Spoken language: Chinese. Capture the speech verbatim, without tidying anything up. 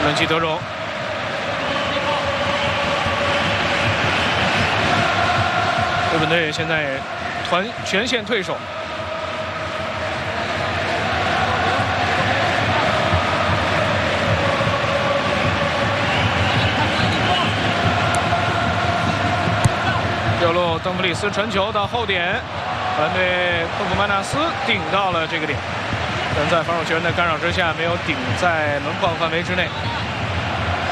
伦齐得手。日本队现在团全线退守。 右路邓弗里斯传球到后点，团队库普曼纳斯顶到了这个点，但在防守球员的干扰之下，没有顶在门框范围之内。